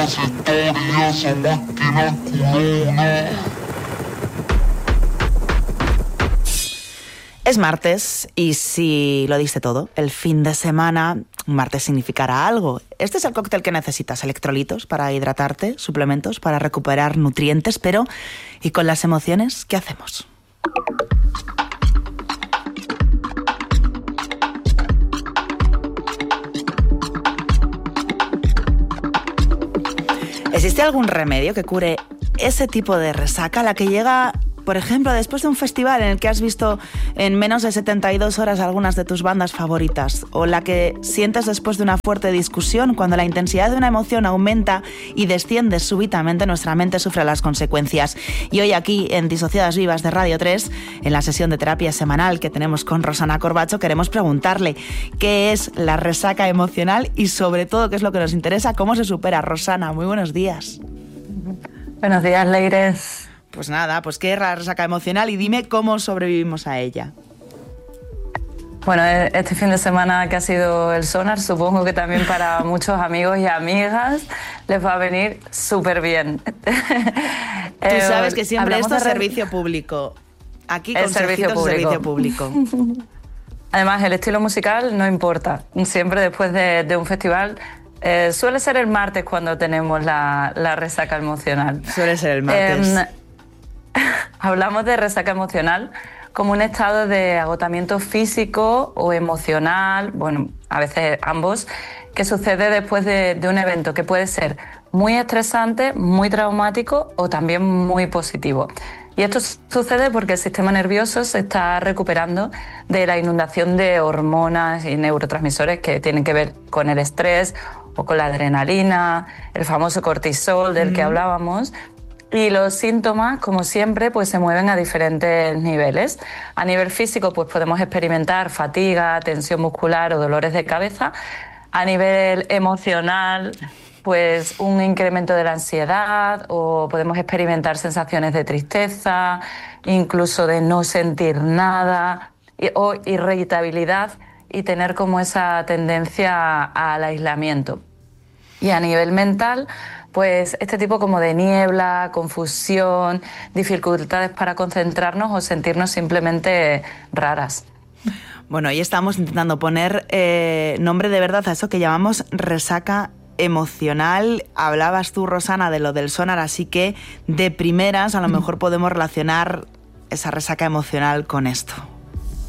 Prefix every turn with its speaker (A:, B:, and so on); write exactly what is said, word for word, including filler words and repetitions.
A: las historias a máquina común.
B: Es martes y si lo diste todo, el fin de semana, martes significará algo. Este es el cóctel que necesitas: electrolitos para hidratarte, suplementos para recuperar nutrientes, pero ¿y con las emociones qué hacemos? ¿Existe algún remedio que cure ese tipo de resaca, la que llega, por ejemplo, después de un festival en el que has visto en menos de setenta y dos horas algunas de tus bandas favoritas, o la que sientes después de una fuerte discusión, cuando la intensidad de una emoción aumenta y desciende súbitamente, nuestra mente sufre las consecuencias? Y hoy aquí, en Disociadas Vivas de Radio tres, en la sesión de terapia semanal que tenemos con Rosana Corbacho, queremos preguntarle qué es la resaca emocional y, sobre todo, qué es lo que nos interesa, cómo se supera. Rosana, muy buenos días.
C: Buenos días, Leires.
B: Pues nada, pues qué es la resaca emocional y dime cómo sobrevivimos a ella.
C: Bueno, este fin de semana que ha sido el Sonar, supongo que también para muchos amigos y amigas les va a venir súper bien.
B: Tú sabes que siempre esto es
C: re...
B: servicio público. Aquí
C: el servicio público.
B: servicio público.
C: Además, el estilo musical no importa. Siempre después de, de un festival... Eh, suele ser el martes cuando tenemos la, la resaca emocional.
B: Suele ser el martes.
C: Eh, hablamos de resaca emocional como un estado de agotamiento físico o emocional, bueno, a veces ambos, que sucede después de, de un evento que puede ser muy estresante, muy traumático o también muy positivo. Y esto sucede porque el sistema nervioso se está recuperando de la inundación de hormonas y neurotransmisores que tienen que ver con el estrés o con la adrenalina, el famoso cortisol del mm. que hablábamos. Y los síntomas, como siempre, pues se mueven a diferentes niveles. A nivel físico, pues podemos experimentar fatiga, tensión muscular o dolores de cabeza. A nivel emocional, pues un incremento de la ansiedad, o podemos experimentar sensaciones de tristeza, incluso de no sentir nada, o irritabilidad y tener como esa tendencia al aislamiento. Y a nivel mental, pues este tipo como de niebla, confusión, dificultades para concentrarnos o sentirnos simplemente raras.
B: Bueno, y estamos intentando poner eh, nombre de verdad a eso que llamamos resaca emocional. Hablabas tú, Rosana, de lo del Sonar, así que de primeras a lo mejor podemos relacionar esa resaca emocional con esto.